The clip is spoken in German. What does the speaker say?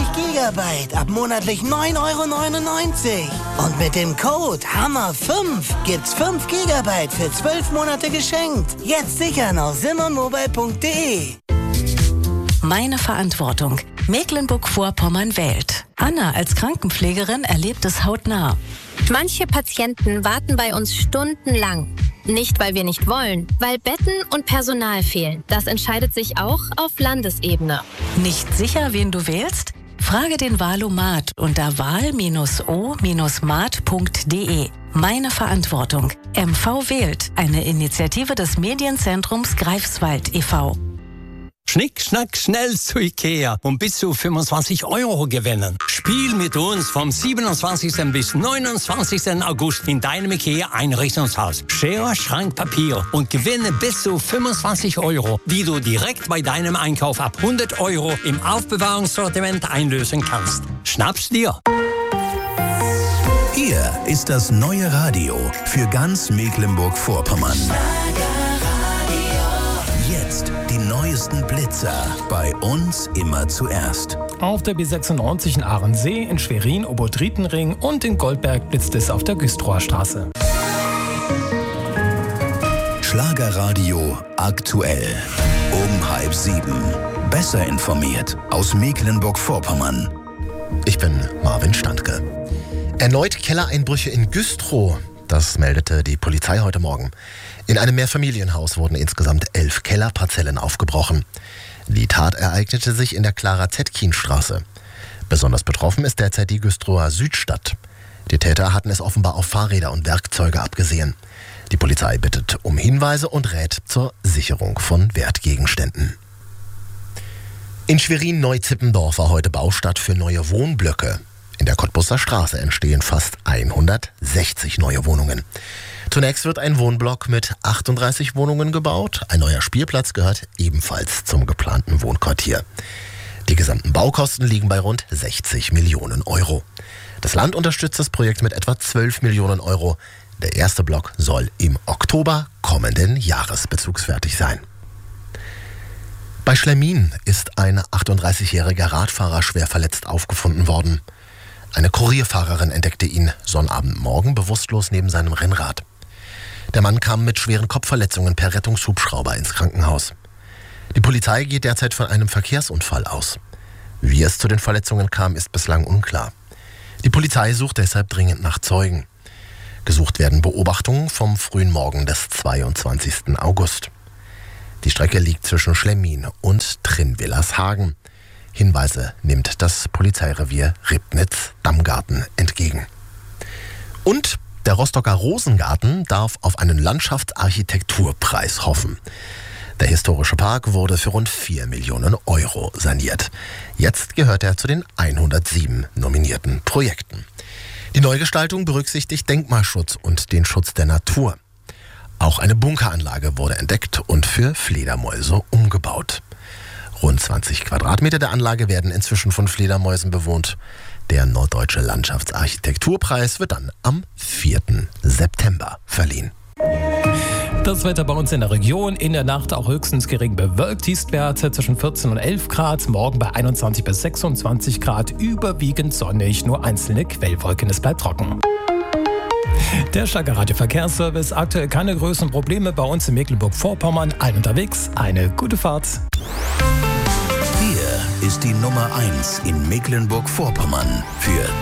Gigabyte ab monatlich 9,99 €. Und mit dem Code HAMMER5 gibt's 5 Gigabyte für 12 Monate geschenkt. Jetzt sichern auf simonmobile.de. Meine Verantwortung. Mecklenburg-Vorpommern wählt. Anna als Krankenpflegerin erlebt es hautnah. Manche Patienten warten bei uns stundenlang. Nicht, weil wir nicht wollen, weil Betten und Personal fehlen. Das entscheidet sich auch auf Landesebene. Nicht sicher, wen du wählst? Frage den Wahlomat unter wahl-o-mat.de. Meine Verantwortung. MV wählt. Eine Initiative des Medienzentrums Greifswald e.V. Schnick, schnack, schnell zu Ikea und bis zu 25 € gewinnen. Spiel mit uns vom 27. bis 29. August in deinem Ikea-Einrichtungshaus. Schere, Schrank, Papier und gewinne bis zu 25 €, die du direkt bei deinem Einkauf ab 100 € im Aufbewahrungssortiment einlösen kannst. Schnapp's dir! Hier ist das neue Radio für ganz Mecklenburg-Vorpommern. Jetzt die neuesten Blitzer. Bei uns immer zuerst. Auf der B96 in Ahrensee, in Schwerin, Obertrietenring und in Goldberg blitzt es auf der Güstrower Straße. Schlagerradio aktuell. Um 6:30. Besser informiert aus Mecklenburg-Vorpommern. Ich bin Marvin Standke. Erneut Kellereinbrüche in Güstrow. Das meldete die Polizei heute Morgen. In einem Mehrfamilienhaus wurden insgesamt 11 Kellerparzellen aufgebrochen. Die Tat ereignete sich in der Clara-Zetkin-Straße. Besonders betroffen ist derzeit die Güstrower Südstadt. Die Täter hatten es offenbar auf Fahrräder und Werkzeuge abgesehen. Die Polizei bittet um Hinweise und rät zur Sicherung von Wertgegenständen. In Schwerin-Neuzippendorf war heute Baustart für neue Wohnblöcke. In der Cottbuser Straße entstehen fast 160 neue Wohnungen. Zunächst wird ein Wohnblock mit 38 Wohnungen gebaut. Ein neuer Spielplatz gehört ebenfalls zum geplanten Wohnquartier. Die gesamten Baukosten liegen bei rund 60 Millionen €. Das Land unterstützt das Projekt mit etwa 12 Millionen €. Der erste Block soll im Oktober kommenden Jahres bezugsfertig sein. Bei Schlemmin ist ein 38-jähriger Radfahrer schwer verletzt aufgefunden worden. Eine Kurierfahrerin entdeckte ihn Sonnabendmorgen bewusstlos neben seinem Rennrad. Der Mann kam mit schweren Kopfverletzungen per Rettungshubschrauber ins Krankenhaus. Die Polizei geht derzeit von einem Verkehrsunfall aus. Wie es zu den Verletzungen kam, ist bislang unklar. Die Polizei sucht deshalb dringend nach Zeugen. Gesucht werden Beobachtungen vom frühen Morgen des 22. August. Die Strecke liegt zwischen Schlemmin und Trinwillershagen. Hinweise nimmt das Polizeirevier Ribnitz-Dammgarten entgegen. Und der Rostocker Rosengarten darf auf einen Landschaftsarchitekturpreis hoffen. Der historische Park wurde für rund 4 Millionen € saniert. Jetzt gehört er zu den 107 nominierten Projekten. Die Neugestaltung berücksichtigt Denkmalschutz und den Schutz der Natur. Auch eine Bunkeranlage wurde entdeckt und für Fledermäuse umgebaut. Rund 20 Quadratmeter der Anlage werden inzwischen von Fledermäusen bewohnt. Der Norddeutsche Landschaftsarchitekturpreis wird dann am 4. September verliehen. Das Wetter bei uns in der Region. In der Nacht auch höchstens gering bewölkt. Tiefstwerte zwischen 14 und 11 Grad. Morgen bei 21 bis 26 Grad. Überwiegend sonnig. Nur einzelne Quellwolken. Es bleibt trocken. Der Schlagerradio Verkehrsservice. Aktuell keine größeren Probleme bei uns in Mecklenburg-Vorpommern. Allen unterwegs. Eine gute Fahrt. Hier ist die Nummer 1 in Mecklenburg-Vorpommern für